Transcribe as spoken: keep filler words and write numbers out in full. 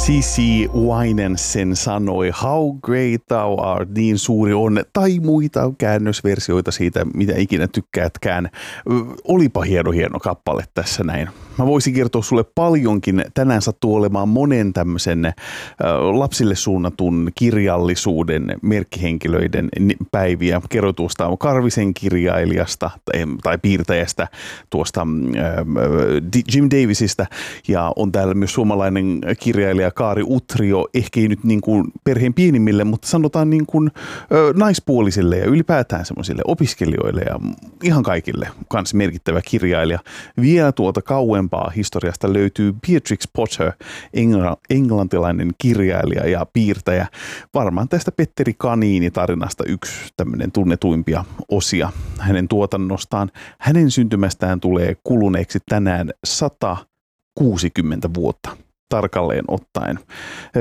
Cici Wynensen sanoi How great thou art, niin suuri on, tai muita käännösversioita siitä, mitä ikinä tykkäätkään. Olipa hieno hieno kappale tässä näin. Mä voisin kertoa sulle paljonkin. Tänään sattuu olemaan monen tämmöisen ä, lapsille suunnatun kirjallisuuden merkkihenkilöiden päiviä. Kerro tuosta Karvisen kirjailijasta tai, tai piirtäjästä, tuosta ä, Jim Davisista, ja on täällä myös suomalainen kirjailija Kaari Utrio, ehkä ei nyt niin kuin perheen pienimmille, mutta sanotaan niin kuin ö, naispuolisille ja ylipäätään semmoisille opiskelijoille ja ihan kaikille kans merkittävä kirjailija. Vielä tuolta kauempaa historiasta löytyy Beatrix Potter, engl- englantilainen kirjailija ja piirtäjä. Varmaan tästä Petteri Kaniini-tarinasta yksi tämmöinen tunnetuimpia osia hänen tuotannostaan. Hänen syntymästään tulee kuluneeksi tänään sata kuusikymmentä vuotta tarkalleen ottaen.